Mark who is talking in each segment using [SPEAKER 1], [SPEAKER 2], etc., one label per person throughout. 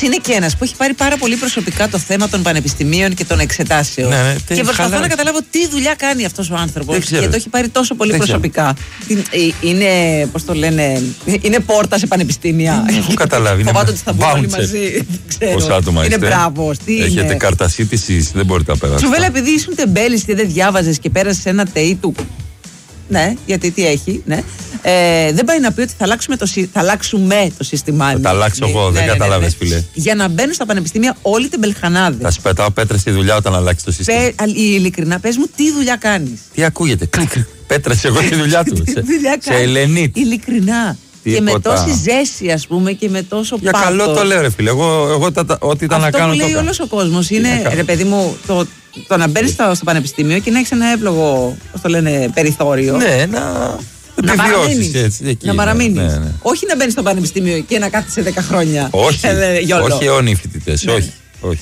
[SPEAKER 1] είναι και ένας που έχει πάρει πάρα πολύ προσωπικά το θέμα των πανεπιστημίων και των εξετάσεων.
[SPEAKER 2] Ναι,
[SPEAKER 1] και προσπαθώ να καταλάβω τι δουλειά κάνει αυτός ο άνθρωπος. Και το έχει πάρει τόσο πολύ προσωπικά. Είναι, πώς το λένε, είναι πόρτα σε πανεπιστήμια.
[SPEAKER 2] Έχω καταλάβει.
[SPEAKER 1] Φοβάται ότι θα μπουν όλοι μαζί.
[SPEAKER 2] Πόσα άτομα
[SPEAKER 1] είναι
[SPEAKER 2] είστε?
[SPEAKER 1] μπράβο.
[SPEAKER 2] Έχετε κάρτα σύντησης, δεν μπορείτε να περάσετε.
[SPEAKER 1] Τσουβέλα, επειδή ήσουν τεμπέλης και δεν διάβαζες και πέρασες ένα ΤΕΙ του. Ναι, γιατί τι έχει, ναι. Δεν πάει να πει ότι θα αλλάξουμε το σύστημα.
[SPEAKER 2] Θα τα αλλάξω εγώ, δεν κατάλαβες, φίλε.
[SPEAKER 1] Για να μπαίνουν στα πανεπιστήμια όλοι τεμπελχανάδες.
[SPEAKER 2] Θα σου πετάω πέτρες στη δουλειά όταν αλλάξει το σύστημα.
[SPEAKER 1] Ειλικρινά, πες μου τι δουλειά κάνεις.
[SPEAKER 2] Τι ακούγεται, πέτρες εγώ τη δουλειά του. Σε Ελενίτ.
[SPEAKER 1] Ειλικρινά. Και με τόση ζέση, ας πούμε, και με τόσο πάθος.
[SPEAKER 2] Για καλό το λέω, ρε φίλε. Εγώ ό,τι ήταν να κάνω.
[SPEAKER 1] Αυτό που λέει όλος ο κόσμος είναι, ρε παιδί μου, το να μπαίνεις στο πανεπιστήμιο και να έχεις ένα εύλογο, πώς το λένε, περιθώριο.
[SPEAKER 2] Ναι, να
[SPEAKER 1] παραμείνεις. Να παραμείνεις.
[SPEAKER 2] Ναι.
[SPEAKER 1] Όχι να μπαίνεις στο πανεπιστήμιο και να κάθεσαι 10 χρόνια.
[SPEAKER 2] Όχι, όχι αιώνιοι φοιτητές. Ναι. Όχι.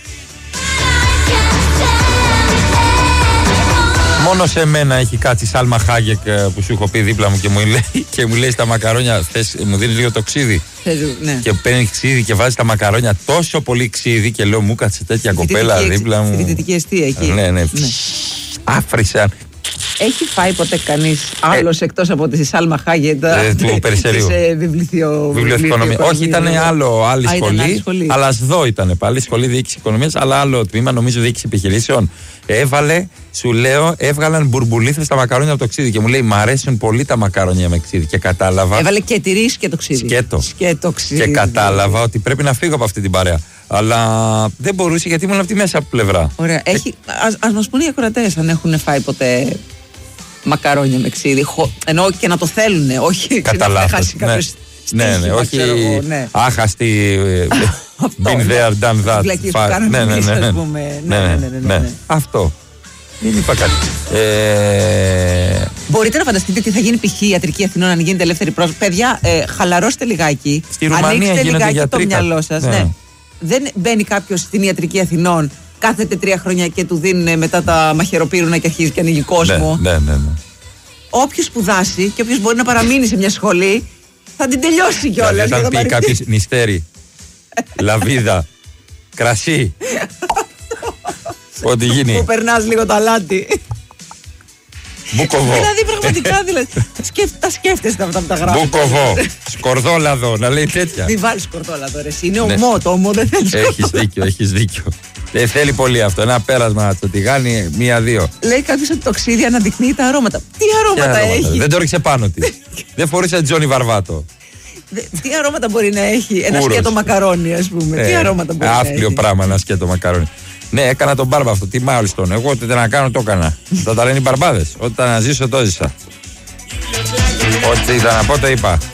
[SPEAKER 2] Μόνο σε μένα έχει κάτσει η Σάλμα Χάγεκ που σου έχω πει δίπλα μου και μου λέει στα μακαρόνια, μου δίνεις λίγο το ξύδι.
[SPEAKER 1] Ναι.
[SPEAKER 2] Και παίρνει ξύδι και βάζει τα μακαρόνια τόσο πολύ ξύδι και λέω μου κάτσε τέτοια κοπέλα δίπλα μου.
[SPEAKER 1] Στη δυτική εστία εκεί.
[SPEAKER 2] Ναι. Άφρισαν.
[SPEAKER 1] Έχει φάει ποτέ κανείς άλλος εκτός από τη Σάλμα Χάγεκ
[SPEAKER 2] του Περιστερίου? Βιβλιοθηκονομία. Όχι, ήταν άλλη σχολή. Αλλά ΣΔΟ ήταν πάλι, σχολή διοίκηση οικονομίας, αλλά άλλο τμήμα, νομίζω διοίκηση επιχειρήσεων. Έβγαλαν μπουρμπουλήθρες στα μακαρόνια από το ξύδι και μου λέει: μ' αρέσουν πολύ τα μακαρόνια με ξύδι. Και κατάλαβα.
[SPEAKER 1] Έβαλε και τυρί και το ξύδι.
[SPEAKER 2] Σκέτο ξύδι. Και κατάλαβα ότι πρέπει να φύγω από αυτή την παρέα. Αλλά δεν μπορούσε γιατί ήμουν από τη μέσα πλευρά. Ωραία.
[SPEAKER 1] Ας μας πούνε οι ακροατές αν έχουν φάει ποτέ μακαρόνια με ξύδι. Ενώ και να το θέλουν, όχι
[SPEAKER 2] κατά λάθος. Ναι, όχι άχαστη. Been there, done that. Ναι. Αυτό. Δεν είπα κάτι.
[SPEAKER 1] Μπορείτε να φανταστείτε τι θα γίνει π.χ. η Ιατρική Αθηνών αν γίνεται ελεύθερη πρόσβαση. Παιδιά, χαλαρώστε λιγάκι. Ανοίξτε λιγάκι το μυαλό σας. Ναι. Δεν μπαίνει κάποιος στην Ιατρική Αθηνών, κάθεται 3 χρόνια και του δίνουν μετά τα μαχαιροπύρουνα και αρχίζει και ανοίγει κόσμο.
[SPEAKER 2] Ναι.
[SPEAKER 1] Όποιος σπουδάσει και όποιος μπορεί να παραμείνει σε μια σχολή θα την τελειώσει κιόλας.
[SPEAKER 2] Δηλαδή, όταν πει κάποιος νηστέρι, λαβίδα, κρασί. Ό,τι γίνει.
[SPEAKER 1] Που περνάς λίγο το αλάτι.
[SPEAKER 2] Μπουκοβό.
[SPEAKER 1] Δηλαδή πραγματικά τα σκέφτεστε αυτά που τα γράφετε.
[SPEAKER 2] Μπουκοβό. Σκορδόλαδο, να λέει τέτοια.
[SPEAKER 1] Μην βάλεις σκορδόλαδο, ρε. Είναι ομό, το ομό δεν θέλει.
[SPEAKER 2] Έχεις δίκιο. Δεν θέλει πολύ αυτό. Ένα πέρασμα το τηγάνι, 1-2.
[SPEAKER 1] Λέει κάποιος ότι το ξύδι αναδεικνύει τα αρώματα. Τι αρώματα έχει?
[SPEAKER 2] Δεν το ρίξε πάνω της. Δεν φορούσε Τζόνι Βαρβάτο.
[SPEAKER 1] Τι αρώματα μπορεί να έχει ένα σκέτο μακαρόνι, ας πούμε? Τι αρώματα μπορεί να έχει?
[SPEAKER 2] Άθλιο πράγμα ένα σκέτο μακαρόνι. Ναι, έκανα τον μπάρμπα αυτό. Τι μάλιστον. Εγώ ό,τι να κάνω το έκανα. Θα τα λένε οι μπαρμπάδες. Ό,τι να ζήσω το ζήσα. Ό,τι ήταν να πω το είπα.